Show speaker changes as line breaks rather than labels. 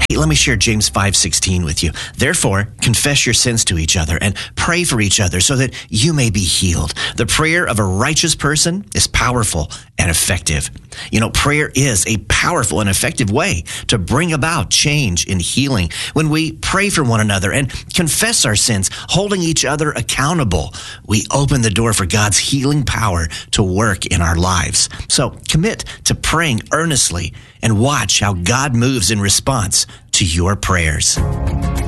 Let me share James 5:16 with you. Therefore, confess your sins to each other and pray for each other so that you may be healed. The prayer of a righteous person is powerful and effective. You know, prayer is a powerful and effective way to bring about change and healing. When we pray for one another and confess our sins, holding each other accountable, we open the door for God's healing power to work in our lives. So commit to praying earnestly and watch how God moves in response to your prayers.